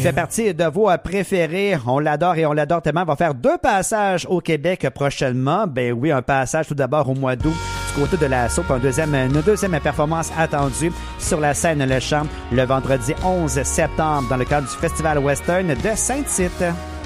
fait partie de vos préférés. On l'adore et on l'adore tellement. On va faire 2 passages au Québec prochainement. Ben oui, un passage tout d'abord au mois d'août du côté de la Saupe. Une deuxième performance attendue sur la scène Le Champ le vendredi 11 septembre dans le cadre du Festival Western de Saint-Tite.